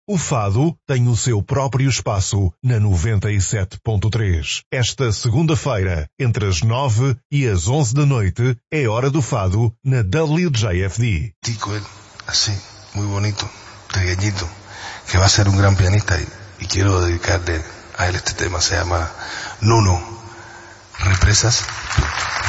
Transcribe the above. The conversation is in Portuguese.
O fado tem o seu próprio espaço na 97.3. Esta segunda-feira, entre as 9 e as 11 da noite, é hora do fado na WJFD. Tico, así, muy bonito, pequeñito, que va a ser un gran pianista y quiero dedicarle a él este tema, se llama Nuno. ¿Represas?